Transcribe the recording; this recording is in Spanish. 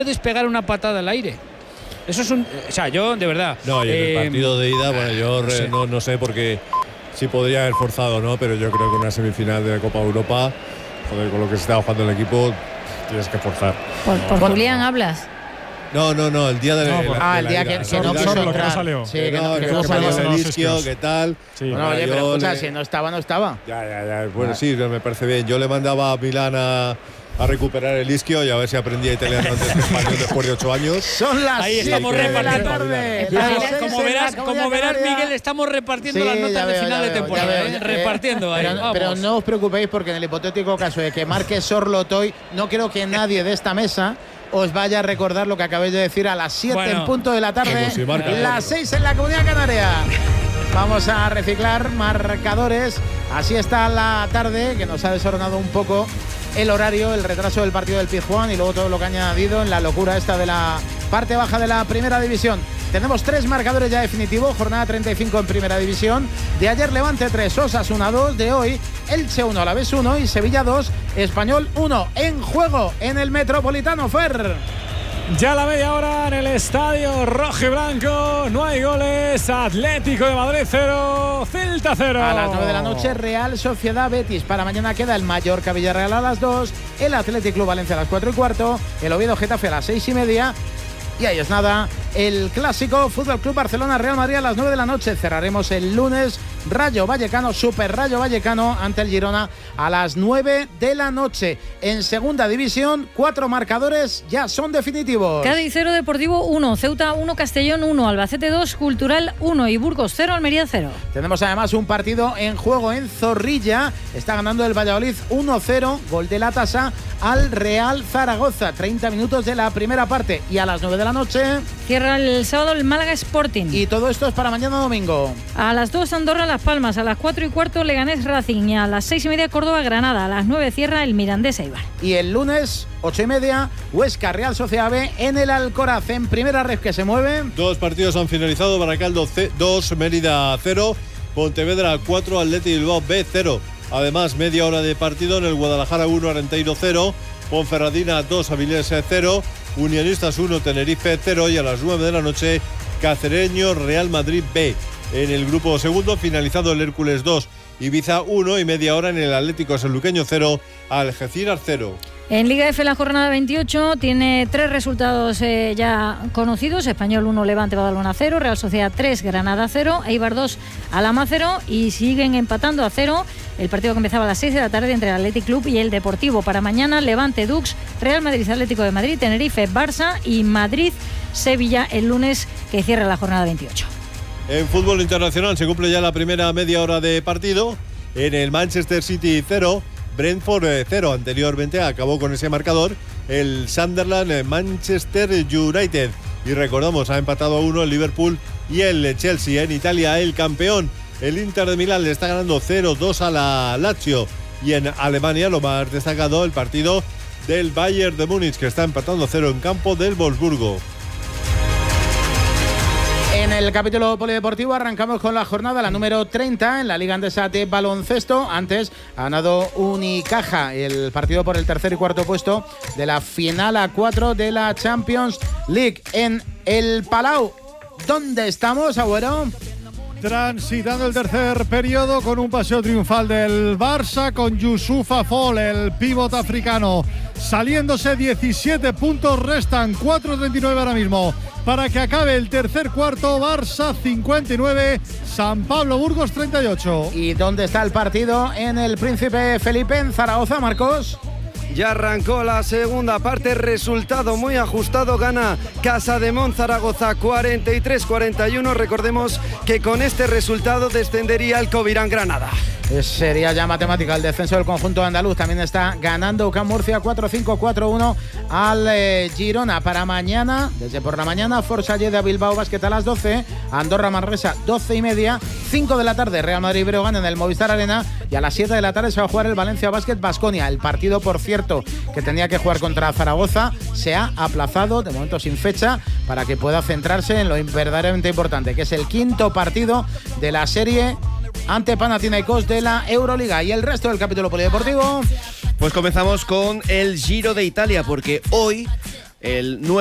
puedes pegar una patada al aire. Eso es un... O sea, yo, de verdad... No, y en el partido de ida, bueno, yo sí. no sé porque sí podría haber forzado, ¿no? Pero yo creo que una semifinal de Copa Europa, joder, con lo que se está jugando el equipo, tienes que forzar. ¿Por Julián hablas? No, el día de el día que no quiso entrar. Salió. Sí, que no salió. El isquio, ¿qué tal? Sí. Bueno, oye, pero escucha, si no estaba, no estaba. Ya. Bueno, sí, me parece bien. Yo le mandaba a Milán a recuperar el isquio y a ver si aprendía italiano antes que español después de 8 años. Son las 7 de la tarde. Como verás, Miguel, estamos repartiendo las notas de final de temporada. Repartiendo ahí. Pero no os preocupéis porque en el hipotético caso de que marque Sorlotoy, no creo que nadie de esta mesa os vaya a recordar lo que acabéis de decir a las 7 en punto de la tarde, si las 6 en la Comunidad Canaria. Vamos a reciclar marcadores. Así está la tarde, que nos ha desordenado un poco el horario, el retraso del partido del Pizjuán y luego todo lo que ha añadido en la locura esta de la parte baja de la primera división. Tenemos 3 marcadores ya definitivos, jornada 35 en primera división. De ayer Levante 3, Osasuna 2, de hoy Elche 1, Alavés 1 y Sevilla 2, Español 1. En juego en el Metropolitano, Fer. Ya la media hora en el estadio rojiblanco, no hay goles. Atlético de Madrid 0, Celta 0. A las 9 de la noche, Real Sociedad Betis. Para mañana queda el Mallorca Villarreal a las 2, el Athletic Club Valencia a las 4:15, el Oviedo Getafe a las 6:30. Y ahí es nada, el clásico Fútbol Club Barcelona Real Madrid a las 9 de la noche. Cerraremos el lunes Rayo Vallecano, Super Rayo Vallecano ante el Girona a las 9 de la noche. En segunda división, 4 marcadores ya son definitivos. Cádiz 0, Deportivo 1, Ceuta 1, Castellón 1, Albacete 2, Cultural 1 y Burgos 0, Almería 0. Tenemos además un partido en juego en Zorrilla. Está ganando el Valladolid 1-0, gol de la tasa al Real Zaragoza. 30 minutos de la primera parte y a las 9 de la noche cierra el sábado el Málaga Sporting. Y todo esto es para mañana domingo. A las 2 Andorra Las Palmas, a las 4:15 Leganés Racing y a las 6:30 Córdoba Granada, a las 9 cierra el Mirandés Eibar. Y el lunes 8:30 Huesca Real Sociedad B en el Alcoraz, en primera ref que se mueve. 2 partidos han finalizado, Baracaldo 2, Mérida 0, Pontevedra 4, Athletic Bilbao B 0. Además, media hora de partido en el Guadalajara 1, Arenteiro 0, Ponferradina 2, Avilés 0, Unionistas 1, Tenerife 0 y a las 9 de la noche Cacereño Real Madrid B. En el grupo segundo, finalizado el Hércules 2, Ibiza 1 y media hora en el Atlético Sanluqueño 0, Algeciras 0. En Liga F la jornada 28 tiene 3 resultados ya conocidos. Español 1, Levante Badalona 0, Real Sociedad 3, Granada 0, Eibar 2, Alhama 0 y siguen empatando a 0 el partido que empezaba a las 6 de la tarde entre el Athletic Club y el Deportivo. Para mañana Levante Dux, Real Madrid Atlético de Madrid, Tenerife Barça y Madrid Sevilla el lunes que cierra la jornada 28. En fútbol internacional se cumple ya la primera media hora de partido. En el Manchester City 0, Brentford 0. Anteriormente acabó con ese marcador el Sunderland Manchester United. Y recordamos, ha empatado a 1 el Liverpool y el Chelsea. En Italia, el campeón, el Inter de Milán, le está ganando 0-2 a la Lazio. Y en Alemania, lo más destacado, el partido del Bayern de Múnich, que está empatando 0 en campo del Wolfsburgo. En el capítulo polideportivo arrancamos con la jornada, la número 30 en la Liga Andesa de baloncesto. Antes ha ganado Unicaja el partido por el tercer y cuarto puesto de la final A4 de la Champions League. En el Palau, ¿dónde estamos, Agüero? Transitando el tercer periodo con un paseo triunfal del Barça con Yusufa Fall, el pívot africano, saliéndose. 17 puntos restan, 4:39 ahora mismo para que acabe el tercer cuarto. Barça 59, San Pablo Burgos 38. ¿Y dónde está el partido? En el Príncipe Felipe, en Zaragoza, Marcos. Ya arrancó la segunda parte, resultado muy ajustado, gana Casademont Zaragoza 43-41. Recordemos que con este resultado descendería el Covirán Granada. Sería ya matemática el descenso del conjunto andaluz. También está ganando UCAM Murcia 4-5, 4-1 al Girona. Para mañana, desde por la mañana, Forza Lleida Bilbao Basket a las 12, Andorra Manresa 12:30, 5 de la tarde Real Madrid Breogán en el Movistar Arena y a las 7 de la tarde se va a jugar el Valencia Basket Baskonia. El partido, por cierto, que tenía que jugar contra Zaragoza se ha aplazado, de momento sin fecha, para que pueda centrarse en lo verdaderamente importante, que es el quinto partido de la serie ante Panathinaikos de la Euroliga. Y el resto del capítulo polideportivo. Pues comenzamos con el Giro de Italia, porque hoy el